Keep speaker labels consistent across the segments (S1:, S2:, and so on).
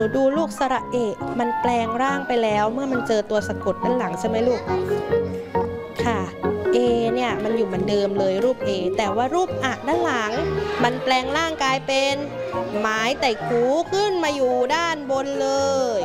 S1: ดูลูกสระเอะมันแปลงร่างไปแล้วเมื่อมันเจอตัวสะกดด้านหลังใช่ไหมลูกค่ะ A เนี่ยมันอยู่เหมือนเดิมเลยรูป A แต่ว่ารูปอะด้านหลังมันแปลงร่างกายเป็นไม้ไต่คูขึ้นมาอยู่ด้านบนเลย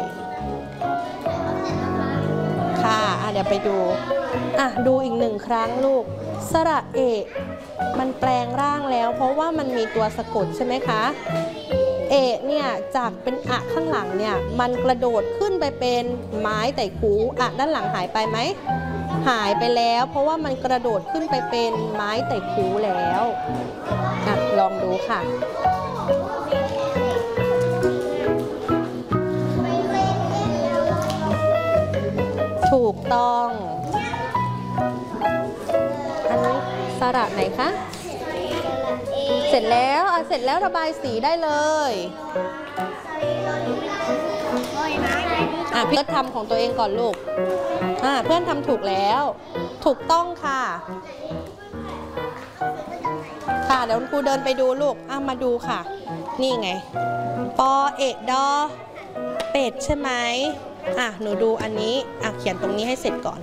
S1: ค่ะเดี๋ยวไปดูดูอีกหนึ่งครั้งลูกสระเอะมันแปลงร่างแล้วเพราะว่ามันมีตัวสะกดใช่ไหมคะเอะเนี่ยจากเป็นอะข้างหลังเนี่ยมันกระโดดขึ้นไปเป็นไม้ไต่คูอะด้านหลังหายไปไหมหายไปแล้วเพราะว่ามันกระโดดขึ้นไปเป็นไม้ไต่คูแล้วลองดูค่ะถูกต้องอันนี้สระไหนคะเสร็จแล้วระบายสีได้เลยเพื่อนทำของตัวเองก่อนลูกเพื่อนทำถูกแล้วถูกต้องค่ะเดี๋ยวคุณครูเดินไปดูลูกมาดูค่ะนี่ไงปอเอะดอเป็ดใช่ไหมหนูดูอันนี้เขียนตรงนี้ให้เสร็จก่อน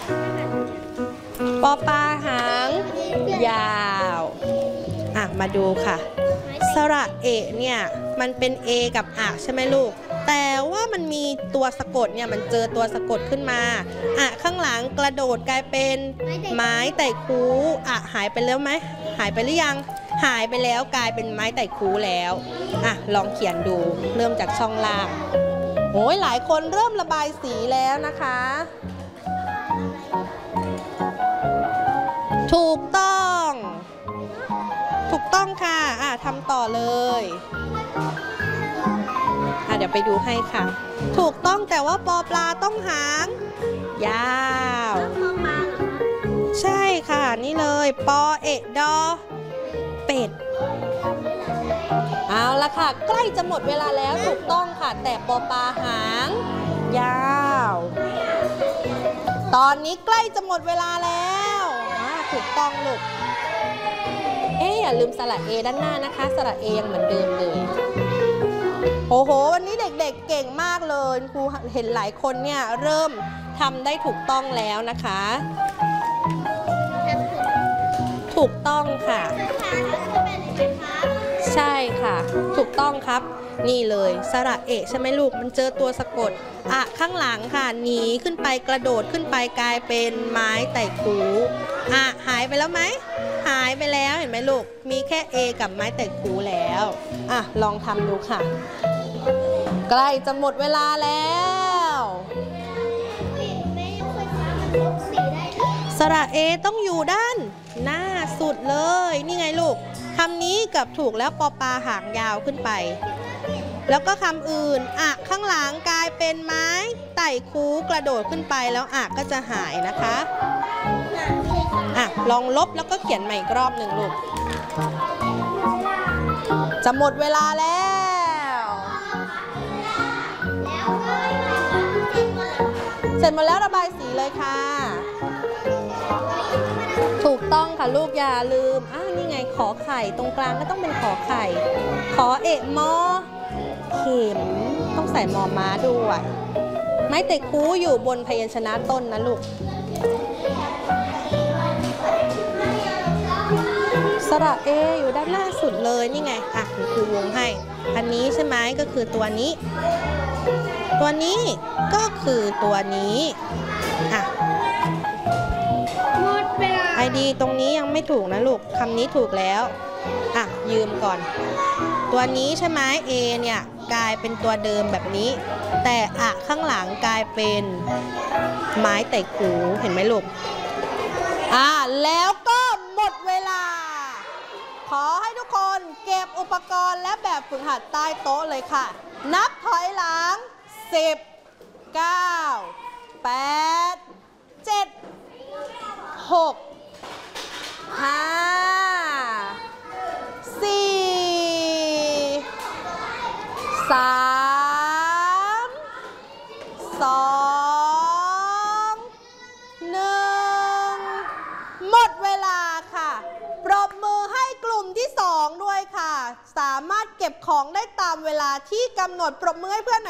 S1: ปอปลาหางยาวมาดูค่ะสระเอะเนี่ยมันเป็น A กับอะใช่ไหมลูกแต่ว่ามันมีตัวสะกดเนี่ยมันเจอตัวสะกดขึ้นมาข้างหลังกระโดดกลายเป็นไม้ไต่คูหายไปแล้วไหมหายไปหรือยังหายไปแล้วกลายเป็นไม้ไต่คูแล้วลองเขียนดูเริ่มจากช่องล่างโอ้ยหลายคนเริ่มระบายสีแล้วนะคะถูกต้องค่ะทำต่อเลยเดี๋ยวไปดูให้ค่ะถูกต้องแต่ว่าปอปลาต้องหางยาวใช่ค่ะนี่เลยปอเอะดอเป็ดเอาละค่ะใกล้จะหมดเวลาแล้วถูกต้องค่ะแต่ปอปลาหางยาวตอนนี้ใกล้จะหมดเวลาแล้วถูกต้องลูกอย่าลืมสระเอด้านหน้านะคะสระเอยังเหมือนเดิมเลยโอ้โหวันนี้เด็กๆเก่งมากเลยครูเห็นหลายคนเนี่ยเริ่มทำได้ถูกต้องแล้วนะคะถูกต้องค่ะใช่ค่ะถูกต้องครับนี่เลยสระเอะใช่ไหมลูกมันเจอตัวสะกดข้างหลังค่ะหนีขึ้นไปกระโดดขึ้นไปกลายเป็นไม้ไต่คูหายไปแล้วไหมหายไปแล้วเห็นไหมลูกมีแค่ A กับไม้ไต่คูแล้วลองทำดูค่ะใกล้จะหมดเวลาแล้วสระเอต้องอยู่ด้านหน้าสุดเลยนี่ไงลูกคำนี้เกือบถูกแล้วปอปลาหางยาวขึ้นไปแล้วก็คำอื่นข้างหลังกลายเป็นไม้ไต่คูกระโดดขึ้นไปแล้วก็จะหายนะคะลองลบแล้วก็เขียนใหม่อีกรอบหนึ่งลูกจะหมดเวลาแล้วเสร็จหมดแล้วระบายสีเลยค่ะถูกต้องค่ะลูกอย่าลืมนี่ไงขอไข่ตรงกลางก็ต้องเป็นขอไข่ขอเอะมอเข็มต้องใส่มอม้าด้วยไม้ไต่คูอยู่บนพยัญชนะต้นนะลูกสระเออยู่ด้านหน้าสุดเลยนี่ไงคุณครูวงให้อันนี้ใช่ไหมก็คือตัวนี้ก็คือตัวนี้หมดเวลาไอดีตรงนี้ยังไม่ถูกนะลูกคำนี้ถูกแล้วยืมก่อนตัวนี้ใช่ไหม A เนี่ยกลายเป็นตัวเดิมแบบนี้แต่ข้างหลังกลายเป็นไม้ไต่คูเห็นไหมลูกแล้วก็หมดเวลาขอให้ทุกคนเก็บอุปกรณ์และแบบฝึกหัดใต้โต๊ะเลยค่ะนับถอยหลัง10 9 8 7 6 5 4 3 2 1หมดเวลาค่ะปรบมือให้กลุ่มที่2ด้วยค่ะสามารถเก็บของได้ตามเวลาที่กำหนดปรบมือให้เพื่อนหน่อย